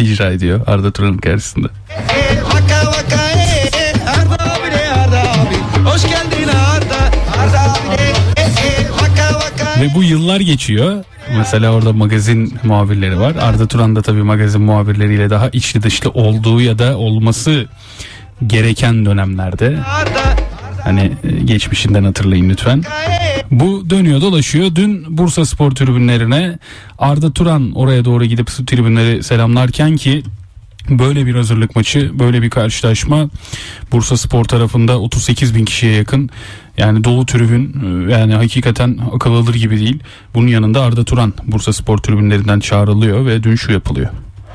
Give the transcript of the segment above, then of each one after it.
icra ediyor Arda Turan'ın karşısında. Hoş geldin Arda abi. Ve bu yıllar geçiyor. Mesela orada magazin muhabirleri var. Arda Turan da tabii magazin muhabirleriyle daha içli dışlı olduğu ya da olması gereken dönemlerde. Hani geçmişinden hatırlayın lütfen. Bu dönüyor dolaşıyor. Dün Bursaspor tribünlerine Arda Turan oraya doğru gidip tribünleri selamlarken ki böyle bir hazırlık maçı, böyle bir karşılaşma Bursaspor tarafında 38 bin kişiye yakın, yani dolu tribün, yani hakikaten akıl alır gibi değil. Bunun yanında Arda Turan Bursaspor tribünlerinden çağrılıyor ve dün şu yapılıyor.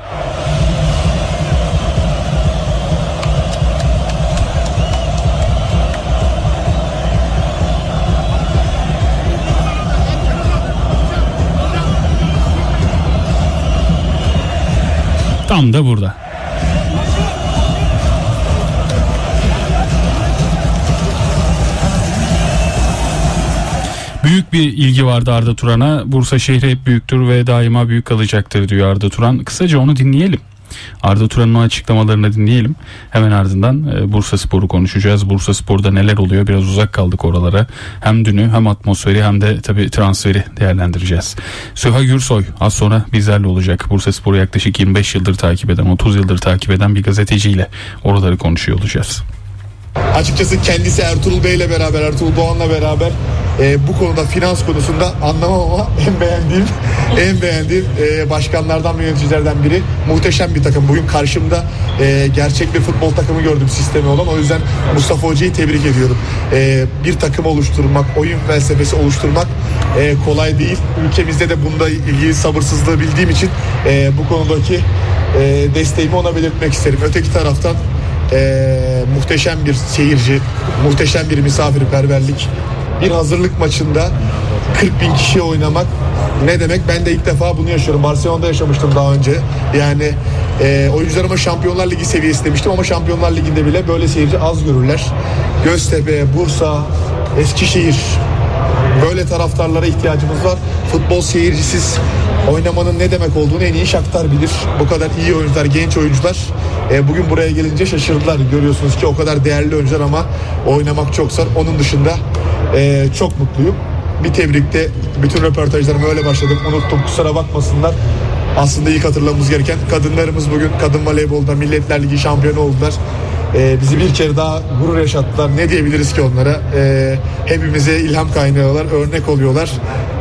Tam da burada. Büyük bir ilgi vardı Arda Turan'a. Bursa şehri hep büyüktür ve daima büyük kalacaktır diyor Arda Turan. Kısaca onu dinleyelim. Arda Turan'ın o açıklamalarını dinleyelim. Hemen ardından Bursaspor'u konuşacağız. Bursaspor'da neler oluyor? Biraz uzak kaldık oralara. Hem dünü hem atmosferi hem de tabii transferi değerlendireceğiz. Süha Gürsoy az sonra bizlerle olacak. Bursaspor'u yaklaşık 25 yıldır takip eden, 30 yıldır takip eden bir gazeteciyle oraları konuşuyor olacağız. Açıkçası kendisi Ertuğrul Bey'le beraber, Ertuğrul Doğan'la beraber bu konuda, finans konusunda anlamam ama en beğendiğim başkanlardan ve yöneticilerden biri. Muhteşem bir takım. Bugün karşımda gerçek bir futbol takımı gördüm, sistemi olan. O yüzden Mustafa Hoca'yı tebrik ediyorum. Bir takım oluşturmak, oyun felsefesi oluşturmak kolay değil. Ülkemizde de bunda ilgili sabırsızlığı bildiğim için bu konudaki desteğimi ona belirtmek isterim. Öteki taraftan muhteşem bir seyirci, muhteşem bir misafirperverlik. Bir hazırlık maçında 40 bin kişiye oynamak ne demek? Ben de ilk defa bunu yaşıyorum. Barcelona'da yaşamıştım daha önce. Yani oyuncularıma Şampiyonlar Ligi seviyesi demiştim ama Şampiyonlar Ligi'nde bile böyle seyirci az görürler. Göztepe, Bursa, Eskişehir, böyle taraftarlara ihtiyacımız var. Futbol seyircisiz oynamanın ne demek olduğunu en iyi Shakhtar bilir. Bu kadar iyi oyuncular, genç oyuncular bugün buraya gelince şaşırdılar. Görüyorsunuz ki o kadar değerli oyuncular ama oynamak çok zor. Onun dışında çok mutluyum. Bir tebrikte, bütün röportajlarıma öyle başladım. Unuttum, kusura bakmasınlar. Aslında ilk hatırlamamız gereken kadınlarımız bugün kadın voleybolda Milletler Ligi şampiyonu oldular. Bizi bir kere daha gurur yaşattılar. Ne diyebiliriz ki onlara? Hepimize ilham kaynıyorlar, örnek oluyorlar.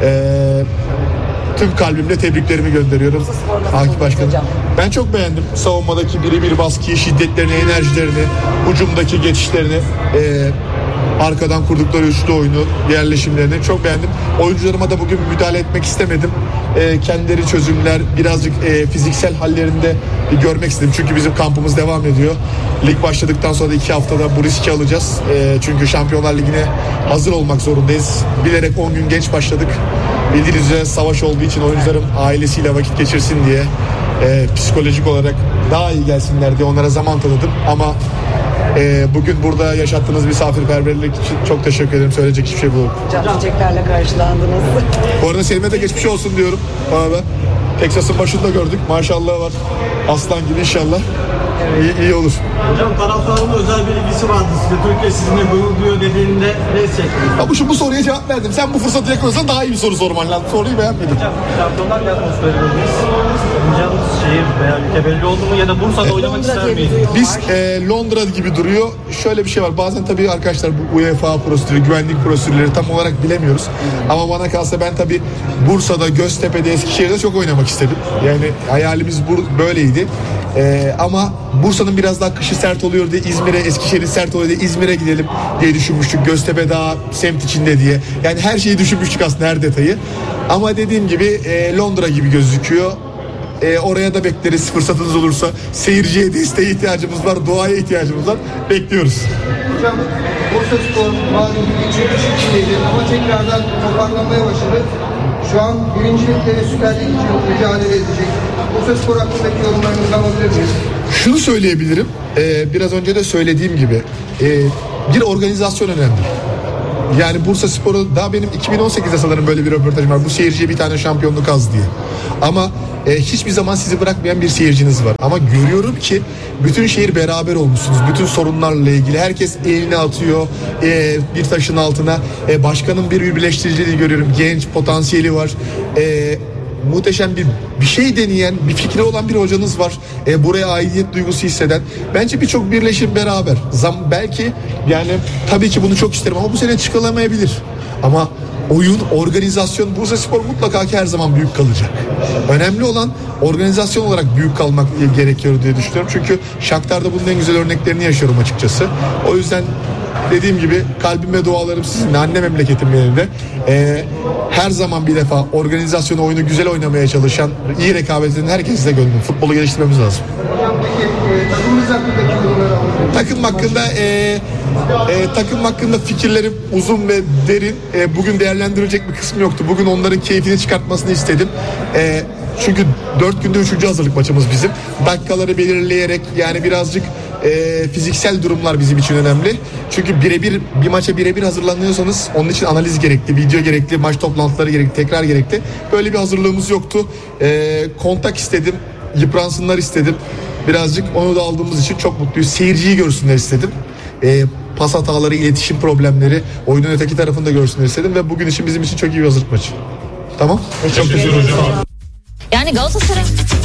Tüm kalbimle tebriklerimi gönderiyorum Akif Başkanım. Ben çok beğendim savunmadaki birebir baskıyı, şiddetlerini, enerjilerini, hücumdaki geçişlerini, arkadan kurdukları üçlü oyunu, yerleşimlerini çok beğendim. Oyuncularıma da bugün müdahale etmek istemedim. Kendileri çözümler, birazcık fiziksel hallerinde görmek istedim. Çünkü bizim kampımız devam ediyor. Lig başladıktan sonra da 2 haftada bu riski alacağız. Çünkü Şampiyonlar Ligi'ne hazır olmak zorundayız. Bilerek 10 gün geç başladık. Bildiğiniz üzere savaş olduğu için oyuncularım ailesiyle vakit geçirsin diye, psikolojik olarak daha iyi gelsinler diye onlara zaman tanıdım. Ama bugün burada yaşattığınız misafirperverlik için çok teşekkür ederim. Söyleyecek hiçbir şey bu. Hocam çiçeklerle karşılandınız. Bu arada Selim'e de geçmiş olsun diyorum. Bana Texas'ın başında gördük. Maşallah var. Aslan gibi inşallah. İyi olur. Hocam taraftarın özel bir ilgisi vardı size. Türkiye sizinle gurur duyuyor dediğinde ne hissettiniz? Bu soruya cevap verdim. Sen bu fırsatı yakalıyorsan daha iyi bir soru sorman lazım. Soruyu beğenmedim. Hocam Şampiyonlar Ligi atmosferi dediniz. Oynayacağınız şehir veya ülke belli oldu mu ya da Bursa'da oynamak ister miyiz? Biz Londra gibi duruyor. Şöyle bir şey var. Bazen tabii arkadaşlar bu UEFA prosedürü, güvenlik prosedürleri tam olarak bilemiyoruz. Ama bana kalsa ben tabii Bursa'da, Göztepe'de, Eskişehir'de çok oynamak istedim. Yani hayalimiz böyleydi. Ama Bursa'nın biraz daha kışı sert oluyor diye İzmir'e, Eskişehir'in sert oluyor diye İzmir'e gidelim diye düşünmüştük. Göztepe daha semt içinde diye. Yani her şeyi düşünmüştük aslında, her detayı. Ama dediğim gibi Londra gibi gözüküyor. Oraya da bekleriz fırsatınız olursa. Seyirciye desteğe ihtiyacımız var, doğaya ihtiyacımız var. Bekliyoruz. Hocam Bursaspor malum çöküş içindeydi ama tekrardan toparlanmaya başladı. Şu an birincilikle Süper Lig için mücadele edecek. Bursaspor hakkındaki yorumlarınızı alabilir miyiz? Şunu söyleyebilirim. Biraz önce de söylediğim gibi bir organizasyon önemli. Yani Bursaspor'u daha benim 2018'de sanırım böyle bir röportajım var. Bu seyirciye bir tane şampiyonluk az diye. Ama hiçbir zaman sizi bırakmayan bir seyirciniz var. Ama görüyorum ki bütün şehir beraber olmuşsunuz. Bütün sorunlarla ilgili herkes elini atıyor bir taşın altına. Başkanın bir birleştiriciliği görüyorum. Genç potansiyeli var. Muhteşem bir şey deneyen, bir fikri olan bir hocanız var. Buraya aidiyet duygusu hisseden. Bence birçok birleşim beraber. Belki yani tabii ki bunu çok isterim ama bu sene çıkılamayabilir. Ama oyun, organizasyon, Bursaspor mutlaka ki her zaman büyük kalacak. Önemli olan organizasyon olarak büyük kalmak gerekiyor diye düşünüyorum. Çünkü Shakhtar'da bunun en güzel örneklerini yaşıyorum açıkçası. O yüzden dediğim gibi kalbim ve dualarım sizinle, anne memleketim benim de. Her zaman bir defa organizasyonu, oyunu güzel oynamaya çalışan, iyi rekabet eden herkesle gönlüm. Futbolu geliştirmemiz lazım. Hocam peki takımımız hakkındaki yorumları alalım. Takım hakkında fikirlerim uzun ve derin. Bugün değerlendirilecek bir kısmı yoktu. Bugün onların keyfini çıkartmasını istedim. Çünkü 4 günde 3. hazırlık maçımız bizim. Dakikaları belirleyerek yani birazcık fiziksel durumlar bizim için önemli. Çünkü bir maça birebir hazırlanıyorsanız onun için analiz gerekli, video gerekli, maç toplantıları gerekli, tekrar gerekli. Böyle bir hazırlığımız yoktu. Kontak istedim, yıpransınlar istedim. Birazcık onu da aldığımız için çok mutluyuz. Seyirciyi görsünler istedim. Pas hataları, iletişim problemleri, oyunun öteki tarafını da görsünler istedim ve bugün için bizim için çok iyi bir hazırlık maçı. Tamam? Çok teşekkür ederim. Yani Galatasaray